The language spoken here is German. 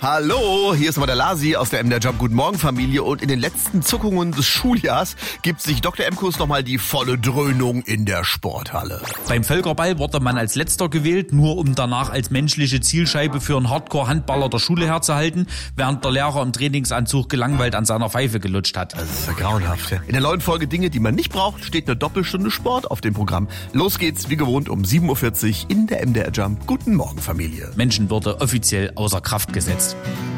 Hallo, hier ist mal der Lasi aus der MDR Jump. Guten Morgen, Familie. Und in den letzten Zuckungen des Schuljahrs gibt sich Dr. Emkus nochmal die volle Dröhnung in der Sporthalle. Beim Völkerball wurde man als Letzter gewählt, nur um danach als menschliche Zielscheibe für einen Hardcore-Handballer der Schule herzuhalten, während der Lehrer im Trainingsanzug gelangweilt an seiner Pfeife gelutscht hat. Das ist ja grauenhaft. In der neuen Folge Dinge, die man nicht braucht, steht eine Doppelstunde Sport auf dem Programm. Los geht's, wie gewohnt, um 7.40 Uhr in der MDR Jump. Guten Morgen, Familie. Menschenwürde offiziell außer Kraft gesetzt.